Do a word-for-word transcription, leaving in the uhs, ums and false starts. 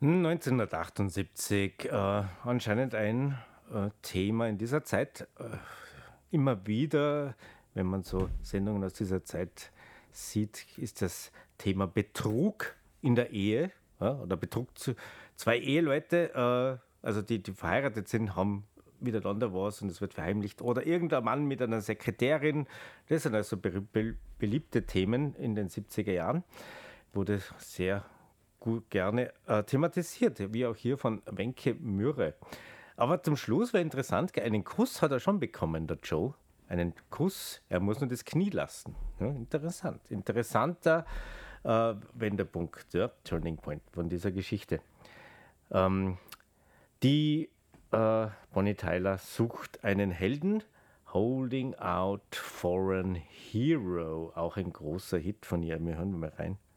neunzehnhundertachtundsiebzig, äh, anscheinend ein äh, Thema in dieser Zeit. Äh, immer wieder, wenn man so Sendungen aus dieser Zeit sieht, ist das Thema Betrug in der Ehe, ja, oder Betrug zu zwei Eheleute, äh, also die, die verheiratet sind, haben miteinander was und es wird verheimlicht. Oder irgendein Mann mit einer Sekretärin. Das sind also be be beliebte Themen in den siebziger Jahren. Wurde sehr gut gerne äh, thematisiert, wie auch hier von Wenke Mürre. Aber zum Schluss war interessant, einen Kuss hat er schon bekommen, der Joe. Einen Kuss, er muss nur das Knie lassen. Ja, interessant. Interessanter äh, Wendepunkt, ja, Turning Point von dieser Geschichte. Ähm, die äh, Bonnie Tyler sucht einen Helden. Holding Out for an Hero. Auch ein großer Hit von ihr. Wir hören mal rein.